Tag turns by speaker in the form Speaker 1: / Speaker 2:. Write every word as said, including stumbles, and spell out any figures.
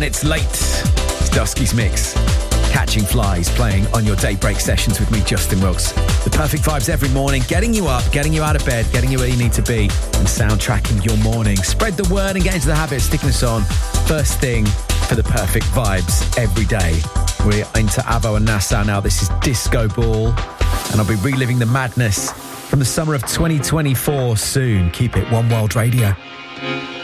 Speaker 1: minutes late. It's Dusky's Mix. Catching Flies playing on your daybreak sessions with me, Justin Wilkes. The perfect vibes every morning, getting you up, getting you out of bed, getting you where you need to be, and soundtracking your morning. Spread the word and get into the habit of sticking us on first thing for the perfect vibes every day. We're into Avo and Nassau now. This is Disco Ball, and I'll be reliving the madness from the summer of twenty twenty-four soon. Keep it One World Radio.